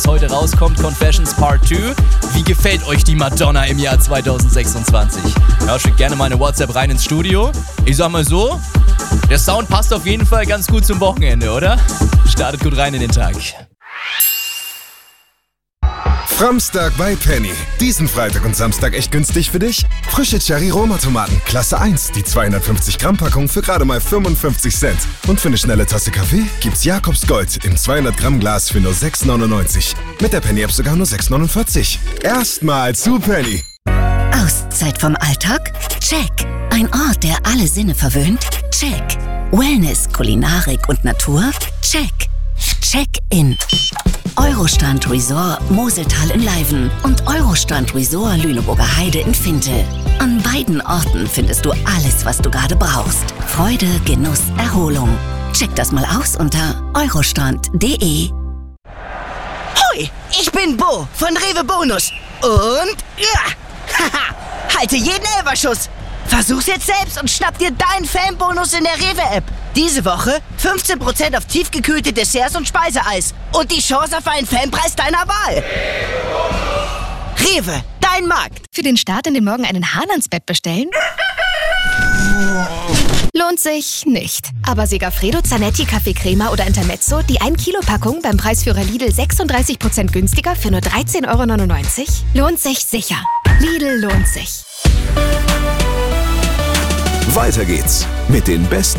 heute rauskommt, Confessions Part 2. Wie gefällt euch die Madonna im Jahr 2026? Ja, schickt gerne mal eine WhatsApp rein ins Studio. Ich sag mal so, der Sound passt auf jeden Fall ganz gut zum Wochenende, oder? Startet gut rein in den Tag. Framstag bei Penny. Diesen Freitag und Samstag echt günstig für dich? Frische Cherry-Roma-Tomaten, Klasse 1, die 250-Gramm-Packung für gerade mal 55 Cent. Und für eine schnelle Tasse Kaffee gibt's Jakobs Gold im 200-Gramm-Glas für nur 6,99. Mit der Penny-App sogar nur 6,49. Erstmal zu Penny. Auszeit vom Alltag? Check. Ein Ort, der alle Sinne verwöhnt? Check. Wellness, Kulinarik und Natur? Check. Check-in. Eurostrand Resort Moseltal in Leiven und Eurostrand Resort Lüneburger Heide in Finte. An beiden Orten findest du alles, was du gerade brauchst. Freude, Genuss, Erholung. Check das mal aus unter eurostrand.de. Hoi, ich bin Bo von Rewe Bonus. Und haha, halte jeden Elferschuss. Versuch's jetzt selbst und schnapp dir deinen Fanbonus in der Rewe-App. Diese Woche 15% auf tiefgekühlte Desserts und Speiseeis. Und die Chance auf einen Fanpreis deiner Wahl. Rewe, dein Markt. Für den Start in den Morgen einen Hahn ans Bett bestellen? Lohnt sich nicht. Aber Segafredo, Zanetti, Kaffee Crema oder Intermezzo, die 1-Kilo-Packung beim Preisführer Lidl 36% günstiger für nur 13,99 €? Lohnt sich sicher. Lidl lohnt sich. Weiter geht's mit den besten